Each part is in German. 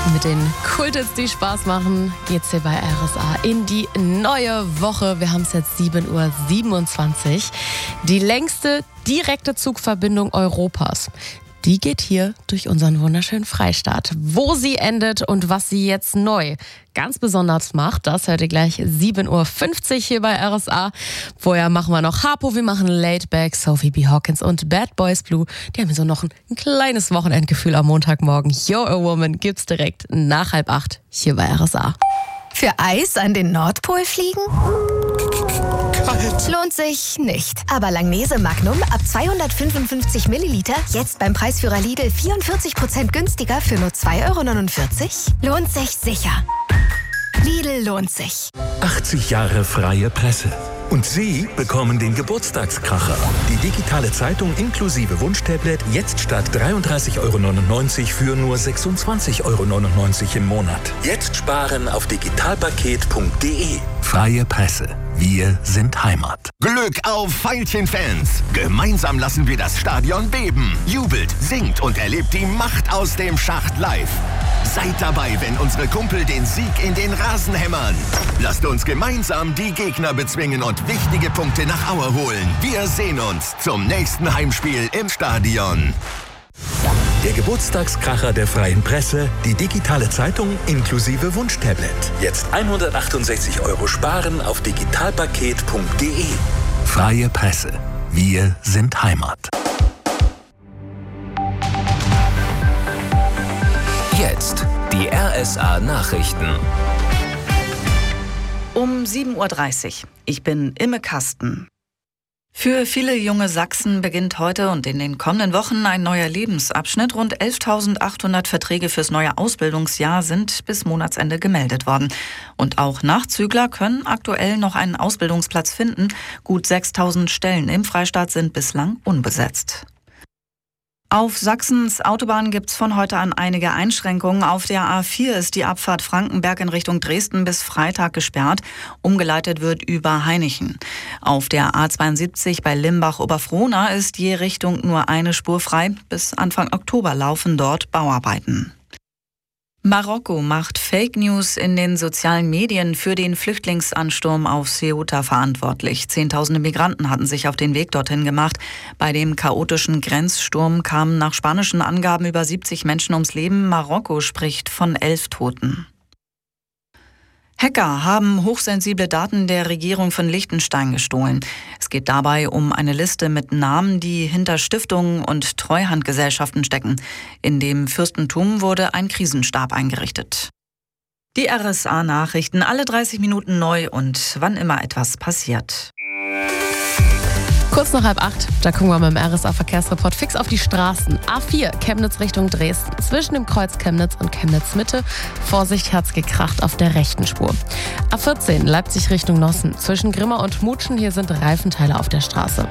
Mit den Kulthits, die Spaß machen, geht's hier bei RSA in die neue Woche. Wir haben es jetzt 7:27 Uhr. Die längste direkte Zugverbindung Europas. Die geht hier durch unseren wunderschönen Freistaat. Wo sie endet und was sie jetzt neu ganz besonders macht, das hört ihr gleich 7:50 Uhr hier bei RSA. Vorher machen wir noch Harpo, wir machen Laidback, Sophie B. Hawkins und Bad Boys Blue. Die haben so noch ein kleines Wochenendgefühl am Montagmorgen. You're a Woman gibt's direkt nach 7:30 hier bei RSA. Für Eis an den Nordpol fliegen? Kalt. Lohnt sich nicht. Aber Langnese Magnum ab 255 Milliliter jetzt beim Preisführer Lidl 44% günstiger für nur 2,49 €? Lohnt sich sicher. Lidl lohnt sich. 80 Jahre freie Presse. Und Sie bekommen den Geburtstagskracher. Die digitale Zeitung inklusive Wunschtablet jetzt statt 33,99 € für nur 26,99 € im Monat. Jetzt sparen auf digitalpaket.de. Freie Presse. Wir sind Heimat. Glück auf Veilchen-Fans! Gemeinsam lassen wir das Stadion beben. Jubelt, singt und erlebt die Macht aus dem Schacht live. Seid dabei, wenn unsere Kumpel den Sieg in den Rasen hämmern. Lasst uns gemeinsam die Gegner bezwingen und wichtige Punkte nach Aue holen. Wir sehen uns zum nächsten Heimspiel im Stadion. Der Geburtstagskracher der freien Presse, die digitale Zeitung inklusive Wunschtablet. Jetzt 168 € sparen auf digitalpaket.de. Freie Presse. Wir sind Heimat. Jetzt die RSA Nachrichten. Um 7:30 Uhr. Ich bin Imme Kasten. Für viele junge Sachsen beginnt heute und in den kommenden Wochen ein neuer Lebensabschnitt. Rund 11.800 Verträge fürs neue Ausbildungsjahr sind bis Monatsende gemeldet worden. Und auch Nachzügler können aktuell noch einen Ausbildungsplatz finden. Gut 6.000 Stellen im Freistaat sind bislang unbesetzt. Auf Sachsens Autobahnen gibt es von heute an einige Einschränkungen. Auf der A4 ist die Abfahrt Frankenberg in Richtung Dresden bis Freitag gesperrt. Umgeleitet wird über Hainichen. Auf der A72 bei Limbach-Oberfrohna ist je Richtung nur eine Spur frei. Bis Anfang Oktober laufen dort Bauarbeiten. Marokko macht Fake News in den sozialen Medien für den Flüchtlingsansturm auf Ceuta verantwortlich. Zehntausende Migranten hatten sich auf den Weg dorthin gemacht. Bei dem chaotischen Grenzsturm kamen nach spanischen Angaben über 70 Menschen ums Leben. Marokko spricht von 11 Toten. Hacker haben hochsensible Daten der Regierung von Liechtenstein gestohlen. Es geht dabei um eine Liste mit Namen, die hinter Stiftungen und Treuhandgesellschaften stecken. In dem Fürstentum wurde ein Krisenstab eingerichtet. Die RSA-Nachrichten alle 30 Minuten neu und wann immer etwas passiert. Kurz nach 7:30, da gucken wir mit dem RSA-Verkehrsreport fix auf die Straßen. A4, Chemnitz Richtung Dresden. Zwischen dem Kreuz Chemnitz und Chemnitz Mitte. Vorsicht, hat's gekracht auf der rechten Spur. A14, Leipzig Richtung Nossen. Zwischen Grimma und Mutschen, hier sind Reifenteile auf der Straße.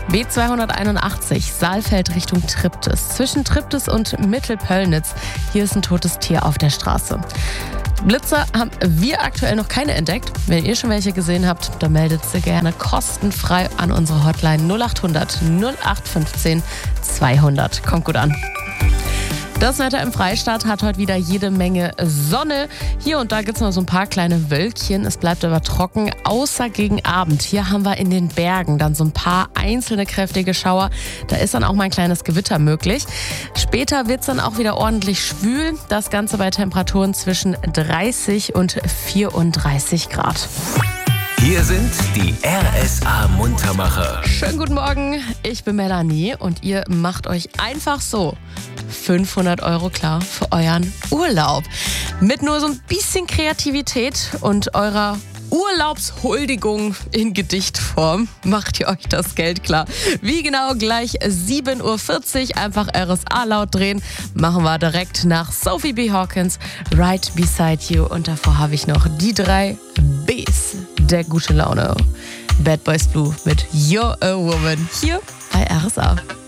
B281, Saalfeld Richtung Triptis. Zwischen Triptis und Mittelpöllnitz, hier ist ein totes Tier auf der Straße. Blitzer haben wir aktuell noch keine entdeckt. Wenn ihr schon welche gesehen habt, dann meldet sie gerne kostenfrei an unsere Hotline 0800 0815 200. Kommt gut an. Das Wetter im Freistaat hat heute wieder jede Menge Sonne. Hier und da gibt es noch so ein paar kleine Wölkchen. Es bleibt aber trocken, außer gegen Abend. Hier haben wir in den Bergen dann so ein paar einzelne kräftige Schauer. Da ist dann auch mal ein kleines Gewitter möglich. Später wird es dann auch wieder ordentlich schwül. Das Ganze bei Temperaturen zwischen 30 und 34 Grad. Hier sind die RSA-Muntermacher. Schönen guten Morgen, ich bin Melanie und ihr macht euch einfach so 500 € klar für euren Urlaub. Mit nur so ein bisschen Kreativität und eurer Urlaubshuldigung in Gedichtform macht ihr euch das Geld klar. Wie genau gleich 7:40 Uhr, einfach RSA laut drehen, machen wir direkt nach Sophie B. Hawkins, Right Beside You. Und davor habe ich noch die 3 Bs der gute Laune. Bad Boys Blue mit You're a Woman hier bei RSA.